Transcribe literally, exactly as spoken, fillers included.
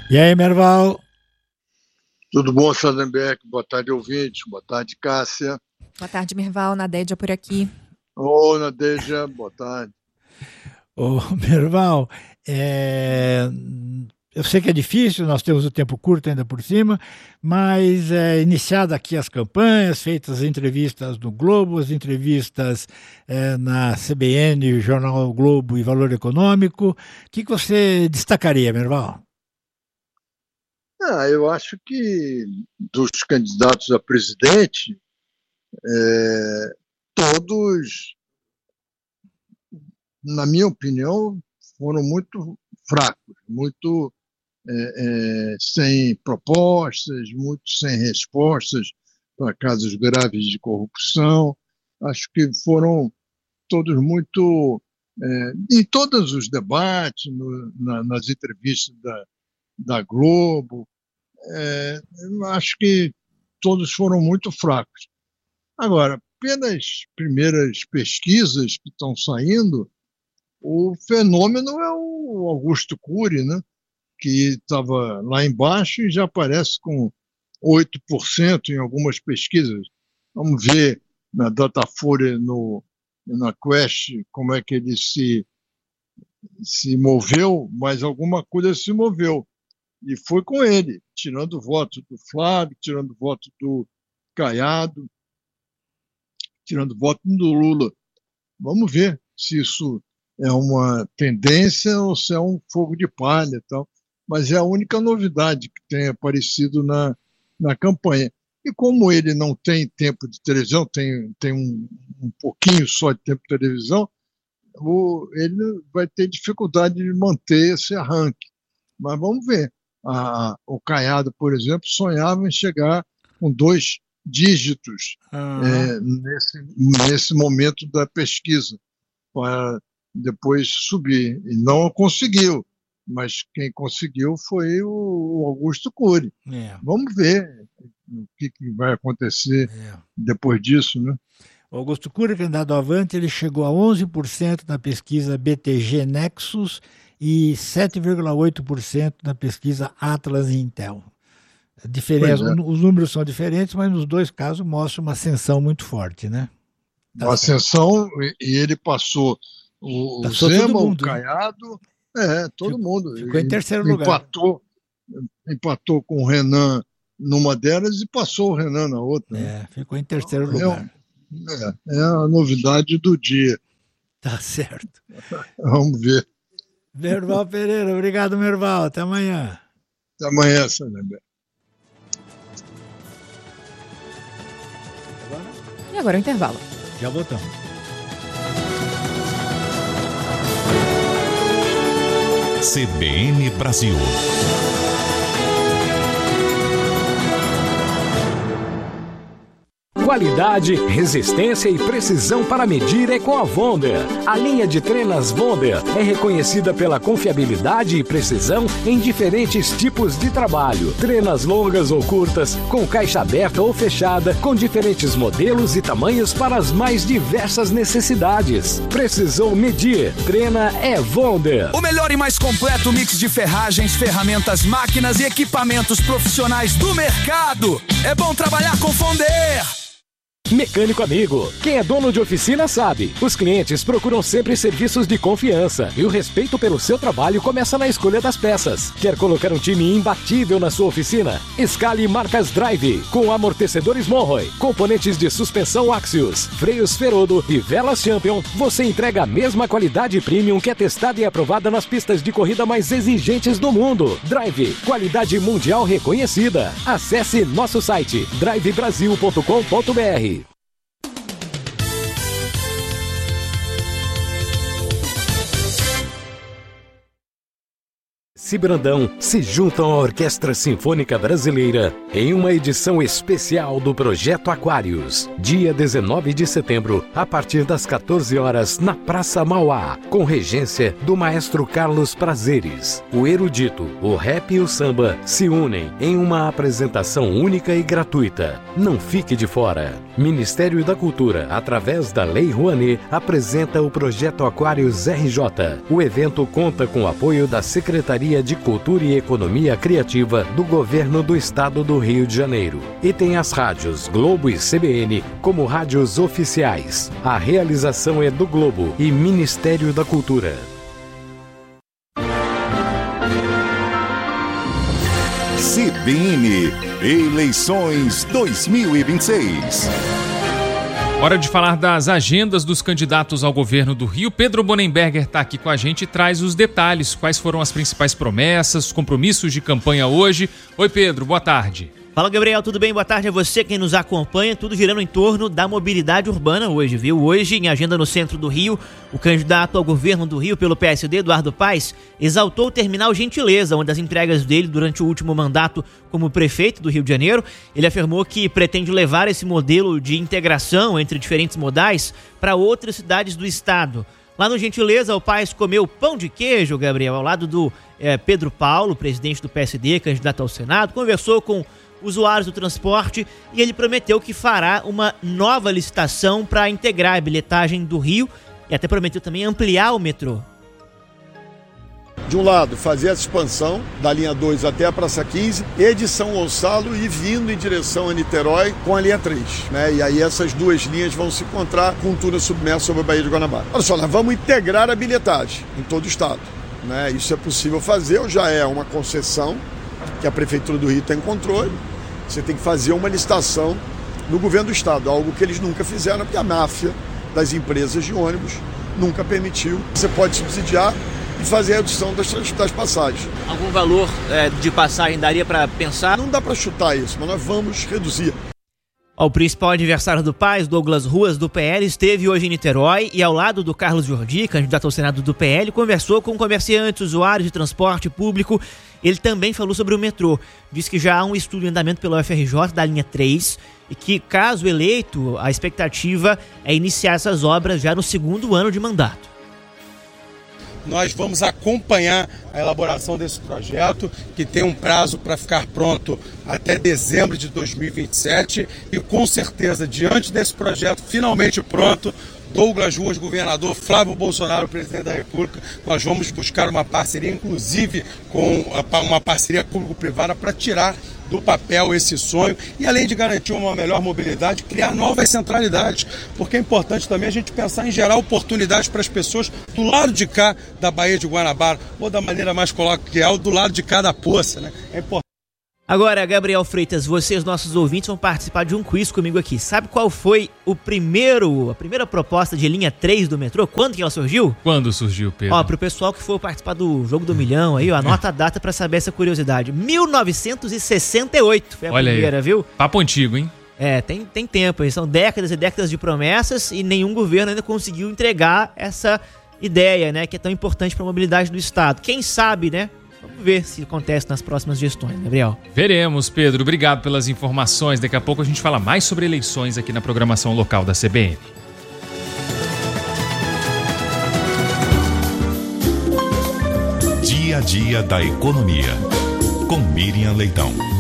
E aí, Merval? Tudo bom, Sallenberg? Boa tarde, ouvintes. Boa tarde, Cássia. Boa tarde, Merval. Nadédia por aqui. Ô, Nadédia, boa tarde. Ô, Merval, é... eu sei que é difícil, nós temos o tempo curto ainda por cima, mas é, iniciada aqui as campanhas, feitas as entrevistas no Globo, as entrevistas é, na C B N, Jornal Globo e Valor Econômico, o que, que você destacaria, Merval? Ah, eu acho que dos candidatos a presidente, é, todos, na minha opinião, foram muito fracos, muito é, é, sem propostas, muito sem respostas para casos graves de corrupção. Acho que foram todos muito... É, em todos os debates, no, na, nas entrevistas da, da Globo, é, eu acho que todos foram muito fracos. Agora, pelas primeiras pesquisas que estão saindo, o fenômeno é o Augusto Cury, né, que estava lá embaixo e já aparece com oito por cento em algumas pesquisas. Vamos ver na Datafolha, no, na Quest, como é que ele se, se moveu, mas alguma coisa se moveu. E foi com ele, tirando o voto do Flávio, tirando o voto do Caiado, tirando o voto do Lula. Vamos ver se isso é uma tendência ou se é um fogo de palha e tal. Mas é a única novidade que tem aparecido na, na campanha. E como ele não tem tempo de televisão, tem, tem um, um pouquinho só de tempo de televisão, o, ele vai ter dificuldade de manter esse arranque. Mas vamos ver. A, o Caiado, por exemplo, sonhava em chegar com dois dígitos uhum. é, nesse, nesse momento da pesquisa, para depois subir. E não conseguiu, mas quem conseguiu foi o Augusto Cury. É. Vamos ver o que, que vai acontecer é. depois disso, né? O Augusto Cury, candidato ao Avante, ele chegou a onze por cento na pesquisa B T G Nexus e sete vírgula oito por cento na pesquisa Atlas e Intel. A diferença, é. Os números são diferentes, mas nos dois casos mostra uma ascensão muito forte, né? Uma tá ascensão, e ele passou o, passou o Zema, mundo, o Caiado, né? é, todo ficou, mundo. Ficou em terceiro empatou, lugar. Empatou com o Renan numa delas e passou o Renan na outra. É, né? Ficou em terceiro então, lugar. É, é a novidade do dia. Tá certo. Vamos ver. Merval Pereira, obrigado, Merval. Até amanhã. Até amanhã, Sallenberg. E agora o intervalo. Já voltamos. C B N Brasil. Qualidade, resistência e precisão para medir é com a Wonder. A linha de trenas Wonder é reconhecida pela confiabilidade e precisão em diferentes tipos de trabalho. Trenas longas ou curtas, com caixa aberta ou fechada, com diferentes modelos e tamanhos para as mais diversas necessidades. Precisou medir, treina é Wonder. O melhor e mais completo mix de ferragens, ferramentas, máquinas e equipamentos profissionais do mercado. É bom trabalhar com Wonder. Mecânico amigo, quem é dono de oficina sabe, os clientes procuram sempre serviços de confiança e o respeito pelo seu trabalho começa na escolha das peças. Quer colocar um time imbatível na sua oficina? Escale marcas Drive, com amortecedores Monroe, componentes de suspensão Axios, freios Ferodo e velas Champion. Você entrega a mesma qualidade premium que é testada e aprovada nas pistas de corrida mais exigentes do mundo. Drive, qualidade mundial reconhecida. Acesse nosso site drive brasil ponto com ponto b r. Cibrandão se juntam à Orquestra Sinfônica Brasileira em uma edição especial do Projeto Aquários, dia dezenove de setembro, a partir das quatorze horas, na Praça Mauá, com regência do maestro Carlos Prazeres. O erudito, o rap e o samba se unem em uma apresentação única e gratuita. Não fique de fora. Ministério da Cultura, através da Lei Rouanet, apresenta o Projeto Aquários R J. O evento conta com o apoio da Secretaria Secretaria de Cultura e Economia Criativa do Governo do Estado do Rio de Janeiro. E tem as rádios Globo e C B N como rádios oficiais. A realização é do Globo e Ministério da Cultura. C B N Eleições dois mil e vinte e seis. Hora de falar das agendas dos candidatos ao governo do Rio. Pedro Bonenberger está aqui com a gente e traz os detalhes. Quais foram as principais promessas, compromissos de campanha hoje? Oi, Pedro, boa tarde. Fala, Gabriel, tudo bem? Boa tarde a você, quem nos acompanha. Tudo girando em torno da mobilidade urbana hoje, viu? Hoje, em agenda no centro do Rio, o candidato ao governo do Rio pelo P S D, Eduardo Paes, exaltou o terminal Gentileza, uma das entregas dele durante o último mandato como prefeito do Rio de Janeiro. Ele afirmou que pretende levar esse modelo de integração entre diferentes modais para outras cidades do estado. Lá no Gentileza, o Paes comeu pão de queijo, Gabriel, ao lado do é, Pedro Paulo, presidente do P S D, candidato ao Senado, conversou com usuários do transporte e ele prometeu que fará uma nova licitação para integrar a bilhetagem do Rio e até prometeu também ampliar o metrô. De um lado, fazer essa expansão da linha dois até a Praça quinze e de São Gonçalo e vindo em direção a Niterói com a linha três, né? E aí essas duas linhas vão se encontrar com um túnel submerso sobre a Baía de Guanabara. Olha só, nós vamos integrar a bilhetagem em todo o estado, né? Isso é possível fazer, ou já é uma concessão que a Prefeitura do Rio tem controle. Você tem que fazer uma licitação no governo do estado, algo que eles nunca fizeram, porque a máfia das empresas de ônibus nunca permitiu. Você pode subsidiar e fazer a redução das, das passagens. Algum valor é, de passagem daria para pensar? Não dá para chutar isso, mas nós vamos reduzir. O principal adversário do Paes, Douglas Ruas, do P L, esteve hoje em Niterói e ao lado do Carlos Jordi, candidato ao Senado do P L, conversou com comerciantes, usuários de transporte público. Ele também falou sobre o metrô. Diz que já há um estudo em andamento pela U F R J da linha três e que, caso eleito, a expectativa é iniciar essas obras já no segundo ano de mandato. Nós vamos acompanhar a elaboração desse projeto, que tem um prazo para ficar pronto até dezembro de dois mil e vinte e sete, e com certeza, diante desse projeto finalmente pronto, Douglas Ruas, governador, Flávio Bolsonaro, presidente da República, nós vamos buscar uma parceria, inclusive com uma parceria público-privada, para tirar do papel esse sonho e, além de garantir uma melhor mobilidade, criar novas centralidades, porque é importante também a gente pensar em gerar oportunidades para as pessoas do lado de cá da Baía de Guanabara, ou da maneira mais coloquial, do lado de cá da poça, né? É importante. Agora, Gabriel Freitas, vocês, nossos ouvintes, vão participar de um quiz comigo aqui. Sabe qual foi o primeiro, a primeira proposta de linha três do metrô? Quando que ela surgiu? Quando surgiu, Pedro? Ó, pro pessoal que for participar do Jogo do Milhão aí, ó, anota a data pra saber essa curiosidade. mil novecentos e sessenta e oito foi a Olha primeira, aí. Viu? Papo antigo, hein? É, tem, tem tempo, são décadas e décadas de promessas e nenhum governo ainda conseguiu entregar essa ideia, né, que é tão importante pra mobilidade do estado. Quem sabe, né? Vamos ver se acontece nas próximas gestões, Gabriel. Veremos, Pedro. Obrigado pelas informações. Daqui a pouco a gente fala mais sobre eleições aqui na programação local da C B N. Dia a dia da economia. Com Miriam Leitão.